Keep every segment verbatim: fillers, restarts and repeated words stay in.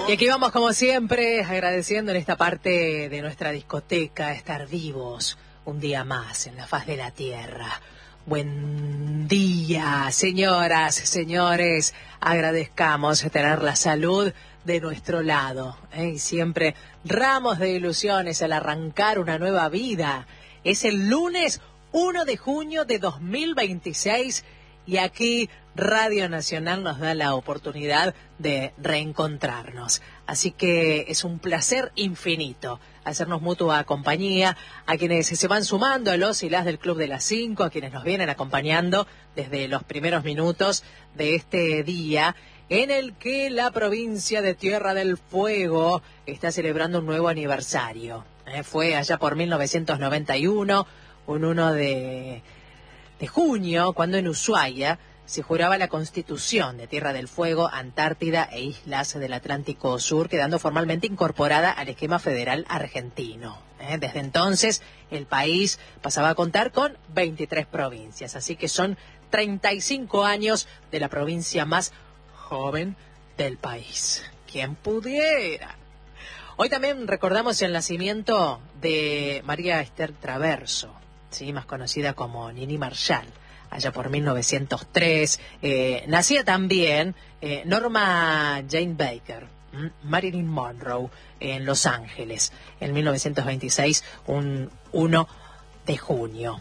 Y aquí vamos como siempre, agradeciendo en esta parte de nuestra discoteca estar vivos un día más en la faz de la tierra. Buen día, señoras, señores, agradezcamos tener la salud de nuestro lado, ¿eh? Y siempre ramos de ilusiones al arrancar una nueva vida. Es el lunes primero de junio de dos mil veintiséis y aquí Radio Nacional nos da la oportunidad de reencontrarnos. Así que es un placer infinito hacernos mutua compañía a quienes se van sumando, a los y las del Club de las Cinco, a quienes nos vienen acompañando desde los primeros minutos de este día, en el que la provincia de Tierra del Fuego está celebrando un nuevo aniversario. Eh, fue allá por mil novecientos noventa y uno, un primero de, de junio, cuando en Ushuaia se juraba la Constitución de Tierra del Fuego, Antártida e Islas del Atlántico Sur, quedando formalmente incorporada al esquema federal argentino. ¿Eh? Desde entonces, el país pasaba a contar con veintitrés provincias, así que son treinta y cinco años de la provincia más joven del país. ¿Quién pudiera? Hoy también recordamos el nacimiento de María Esther Traverso, ¿sí? Más conocida como Nini Marshall. Allá por mil novecientos tres, eh, nacía también eh, Norma Jane Baker, ¿m? Marilyn Monroe, en Los Ángeles, en mil novecientos veintiséis, un primero de junio.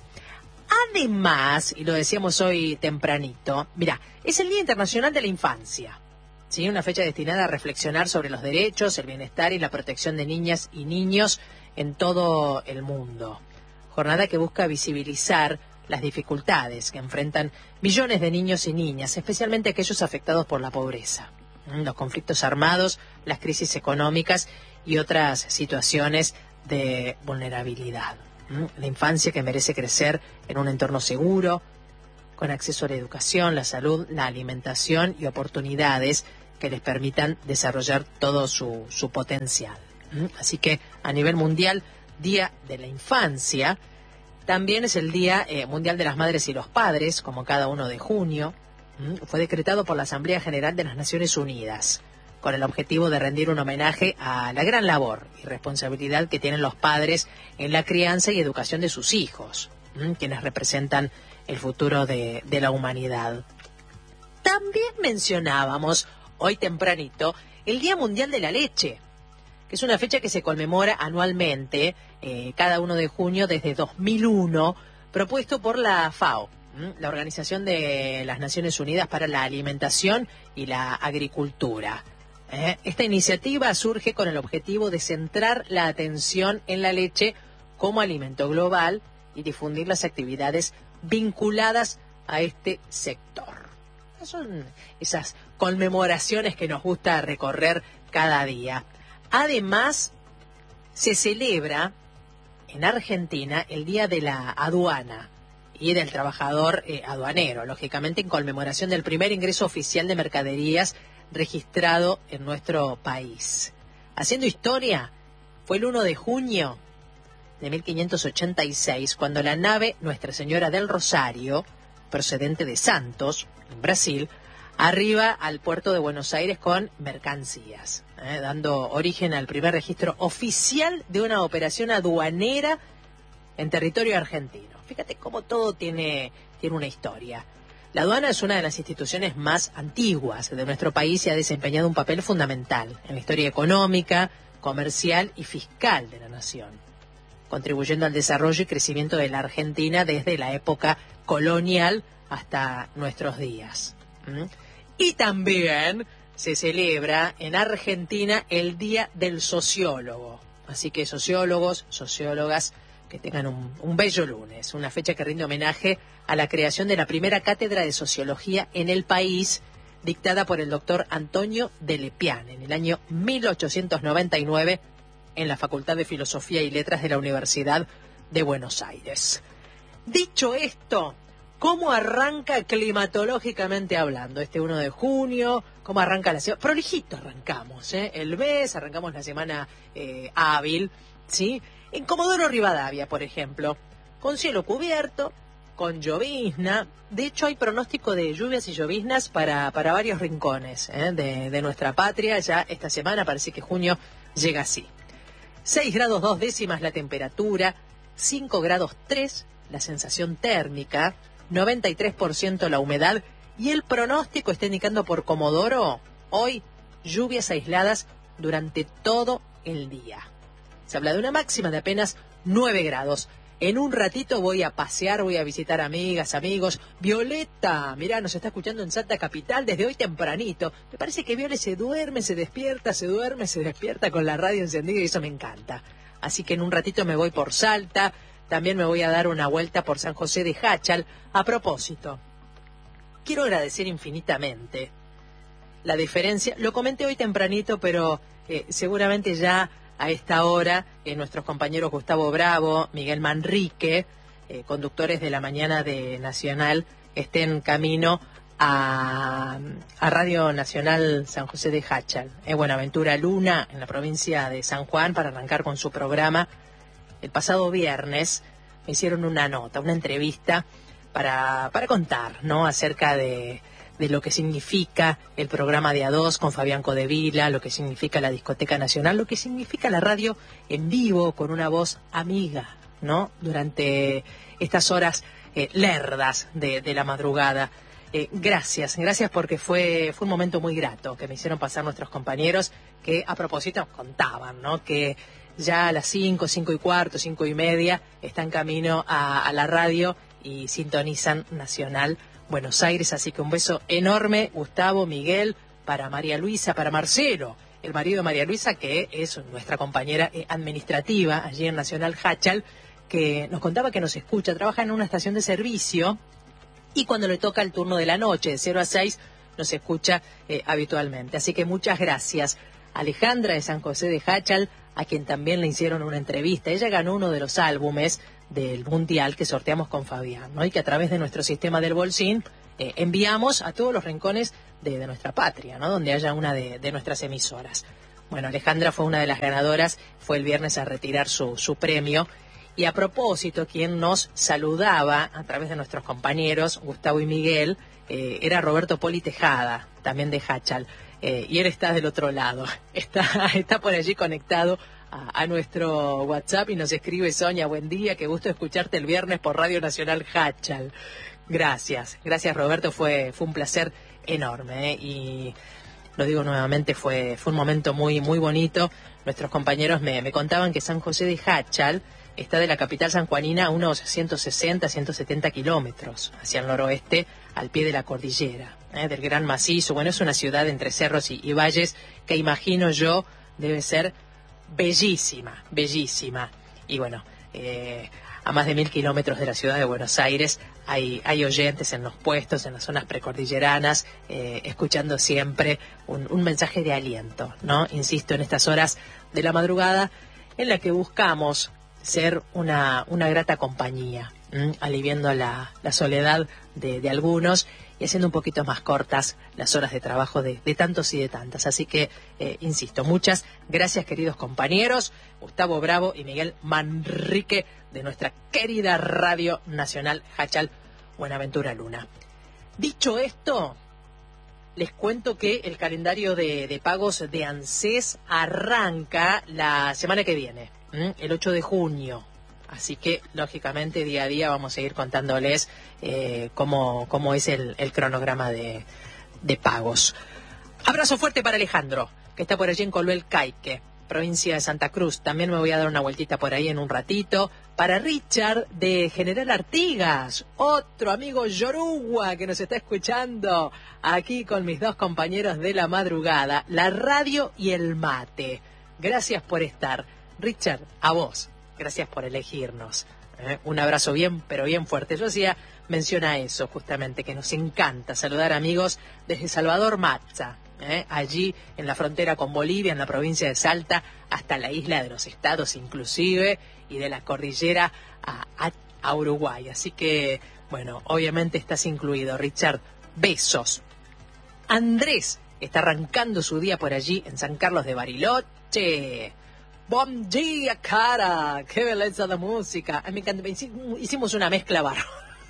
Además, y lo decíamos hoy tempranito, mira, es el Día Internacional de la Infancia, ¿sí? Una fecha destinada a reflexionar sobre los derechos, el bienestar y la protección de niñas y niños en todo el mundo. Jornada que busca visibilizar las dificultades que enfrentan millones de niños y niñas, especialmente aquellos afectados por la pobreza, los conflictos armados, las crisis económicas y otras situaciones de vulnerabilidad. La infancia que merece crecer en un entorno seguro, con acceso a la educación, la salud, la alimentación y oportunidades que les permitan desarrollar todo su, su potencial. Así que a nivel mundial, Día de la Infancia. También es el Día eh, Mundial de las Madres y los Padres, como cada primero de junio. ¿Mm? Fue decretado por la Asamblea General de las Naciones Unidas, con el objetivo de rendir un homenaje a la gran labor y responsabilidad que tienen los padres en la crianza y educación de sus hijos, ¿Mm? quienes representan el futuro de, de la humanidad. También mencionábamos, hoy tempranito, el Día Mundial de la Leche, que es una fecha que se conmemora anualmente, eh, cada primero de junio desde dos mil uno, propuesto por la FAO, ¿m? la Organización de las Naciones Unidas para la Alimentación y la Agricultura. ¿Eh? Esta iniciativa surge con el objetivo de centrar la atención en la leche como alimento global y difundir las actividades vinculadas a este sector. Son esas conmemoraciones que nos gusta recorrer cada día. Además, se celebra en Argentina el Día de la Aduana y del Trabajador eh, Aduanero, lógicamente en conmemoración del primer ingreso oficial de mercaderías registrado en nuestro país. Haciendo historia, fue el primero de junio de mil quinientos ochenta y seis cuando la nave Nuestra Señora del Rosario, procedente de Santos, en Brasil, arriba al puerto de Buenos Aires con mercancías, eh, dando origen al primer registro oficial de una operación aduanera en territorio argentino. Fíjate cómo todo tiene, tiene una historia. La aduana es una de las instituciones más antiguas de nuestro país y ha desempeñado un papel fundamental en la historia económica, comercial y fiscal de la nación, contribuyendo al desarrollo y crecimiento de la Argentina desde la época colonial hasta nuestros días. ¿Mm? Y también se celebra en Argentina el Día del Sociólogo. Así que sociólogos, sociólogas, que tengan un, un bello lunes, una fecha que rinde homenaje a la creación de la primera cátedra de sociología en el país, dictada por el doctor Antonio de Lepiane en el año mil ochocientos noventa y nueve en la Facultad de Filosofía y Letras de la Universidad de Buenos Aires. Dicho esto, ¿cómo arranca climatológicamente hablando este primero de junio? ¿Cómo arranca la semana? Prolijito arrancamos, ¿eh? El mes, arrancamos la semana eh, hábil, ¿sí? En Comodoro Rivadavia, por ejemplo, con cielo cubierto, con llovizna. De hecho, hay pronóstico de lluvias y lloviznas para, para varios rincones ¿eh? de, de nuestra patria. Ya esta semana parece que junio llega así. seis grados dos décimas la temperatura, cinco grados tres la sensación térmica, noventa y tres por ciento la humedad y el pronóstico está indicando por Comodoro hoy lluvias aisladas durante todo el día. Se habla de una máxima de apenas nueve grados. En un ratito voy a pasear, voy a visitar amigas, amigos. Violeta, mirá, nos está escuchando en Salta Capital desde hoy tempranito. Me parece que Viole se duerme, se despierta, se duerme, se despierta con la radio encendida y eso me encanta. Así que en un ratito me voy por Salta, también me voy a dar una vuelta por San José de Jáchal. A propósito, quiero agradecer infinitamente la diferencia. Lo comenté hoy tempranito, pero eh, seguramente ya a esta hora, eh, nuestros compañeros Gustavo Bravo, Miguel Manrique, eh, conductores de la mañana de Nacional, estén camino a, a Radio Nacional San José de Jáchal, en Buenaventura Luna, en la provincia de San Juan, para arrancar con su programa. El pasado viernes me hicieron una nota, una entrevista para, para contar, ¿no?, acerca de... de lo que significa el programa de A dos con Fabián Codevila, lo que significa la Discoteca Nacional, lo que significa la radio en vivo con una voz amiga, ¿no?, durante estas horas eh, lerdas de, de la madrugada. Eh, gracias, gracias porque fue, fue un momento muy grato que me hicieron pasar nuestros compañeros que a propósito nos contaban, ¿no?, que ya a las cinco, cinco y cuarto, cinco y media están camino a, a la radio y sintonizan Nacional Buenos Aires, así que un beso enorme, Gustavo, Miguel, para María Luisa, para Marcelo, el marido de María Luisa, que es nuestra compañera administrativa allí en Nacional Jáchal, que nos contaba que nos escucha, trabaja en una estación de servicio y cuando le toca el turno de la noche, de cero a seis, nos escucha eh, habitualmente. Así que muchas gracias. Alejandra de San José de Jáchal, a quien también le hicieron una entrevista. Ella ganó uno de los álbumes del Mundial que sorteamos con Fabián, ¿no?, y que a través de nuestro sistema del Bolsín eh, enviamos a todos los rincones de, de nuestra patria, ¿no?, donde haya una de, de nuestras emisoras. Bueno, Alejandra fue una de las ganadoras, fue el viernes a retirar su, su premio. Y a propósito, quien nos saludaba a través de nuestros compañeros, Gustavo y Miguel, eh, era Roberto Poli Tejada, también de Jáchal. Eh, y él está del otro lado, está, está por allí conectado a, a nuestro WhatsApp y nos escribe: Sonia, buen día, qué gusto escucharte el viernes por Radio Nacional Jáchal. Gracias, gracias Roberto, fue, fue un placer enorme, ¿eh? Y lo digo nuevamente, fue, fue un momento muy, muy bonito. Nuestros compañeros me, me contaban que San José de Jáchal está de la capital sanjuanina a unos ciento sesenta, ciento setenta kilómetros hacia el noroeste, al pie de la cordillera, ¿eh?, del Gran Macizo. Bueno, es una ciudad entre cerros y, y valles que imagino yo debe ser bellísima, bellísima. Y bueno, eh, a más de mil kilómetros de la ciudad de Buenos Aires hay, hay oyentes en los puestos, en las zonas precordilleranas, eh, escuchando siempre un, un mensaje de aliento, ¿no? Insisto, en estas horas de la madrugada en la que buscamos ser una, una grata compañía, ¿m? aliviando la, la soledad de, de algunos y haciendo un poquito más cortas las horas de trabajo de, de tantos y de tantas. Así que, eh, insisto, muchas gracias, queridos compañeros, Gustavo Bravo y Miguel Manrique, de nuestra querida Radio Nacional Jáchal, Buenaventura Luna. Dicho esto, les cuento que el calendario de, de pagos de ANSES arranca la semana que viene, ¿m? el ocho de junio. Así que, lógicamente, día a día vamos a ir contándoles eh, cómo, cómo es el, el cronograma de, de pagos. Abrazo fuerte para Alejandro, que está por allí en Coluel Caique, provincia de Santa Cruz. También me voy a dar una vueltita por ahí en un ratito. Para Richard de General Artigas, otro amigo Yorugua que nos está escuchando aquí con mis dos compañeros de la madrugada, la radio y el mate. Gracias por estar. Richard, a vos. Gracias por elegirnos. ¿eh? Un abrazo bien, pero bien fuerte. Yo hacía mención a eso, justamente, que nos encanta saludar amigos desde Salvador Mazza, ¿eh? allí en la frontera con Bolivia, en la provincia de Salta, hasta la isla de los Estados inclusive, y de la cordillera a, a, a Uruguay. Así que, bueno, obviamente estás incluido, Richard. Besos. Andrés está arrancando su día por allí en San Carlos de Bariloche. Bom dia, cara, qué belleza de música. A mí me encanta. Hicimos una mezcla barra.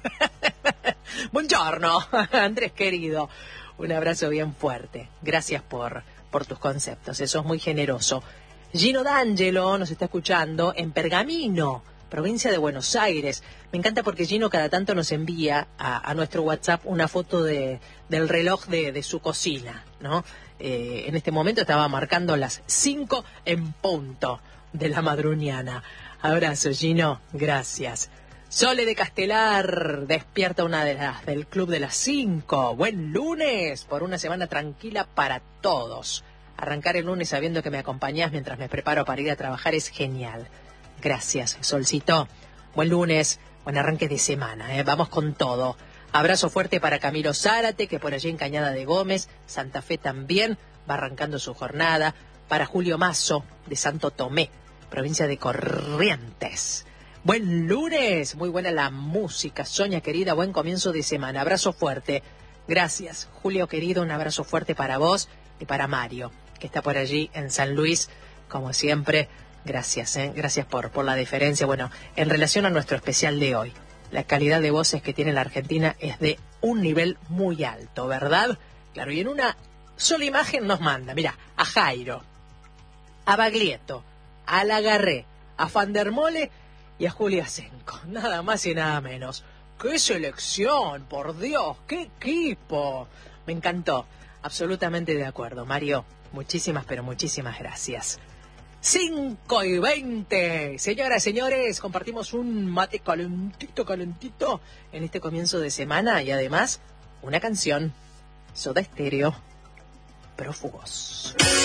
Buongiorno, Andrés querido. Un abrazo bien fuerte. Gracias por, por tus conceptos, eso es muy generoso. Gino D'Angelo nos está escuchando en Pergamino, provincia de Buenos Aires. Me encanta porque Gino cada tanto nos envía a, a nuestro WhatsApp una foto de, del reloj de, de su cocina, ¿no? Eh, en este momento estaba marcando las cinco en punto de la madruniana. Abrazo, Gino, gracias. Sole de Castelar, despierta una de las del Club de las cinco. Buen lunes, por una semana tranquila para todos. Arrancar el lunes sabiendo que me acompañás mientras me preparo para ir a trabajar es genial. Gracias, Solcito. Buen lunes, buen arranque de semana, ¿eh? Vamos con todo. Abrazo fuerte para Camilo Zárate, que por allí en Cañada de Gómez, Santa Fe también, va arrancando su jornada. Para Julio Mazo, de Santo Tomé, provincia de Corrientes. Buen lunes, muy buena la música. Sonia querida, buen comienzo de semana. Abrazo fuerte. Gracias, Julio querido, un abrazo fuerte para vos y para Mario, que está por allí en San Luis, como siempre. Gracias, ¿eh? Gracias por, por la deferencia. Bueno, en relación a nuestro especial de hoy, la calidad de voces que tiene la Argentina es de un nivel muy alto, ¿verdad? Claro, y en una sola imagen nos manda, mira, a Jairo, a Baglietto, a Lagarré, a Van der Mole y a Julia Senko, nada más y nada menos. ¡Qué selección! ¡Por Dios! ¡Qué equipo! Me encantó, absolutamente de acuerdo, Mario. Muchísimas, pero muchísimas gracias. cinco y veinte. Señoras, señores, compartimos un mate calentito, calentito en este comienzo de semana y además una canción. Soda Stereo, Prófugos.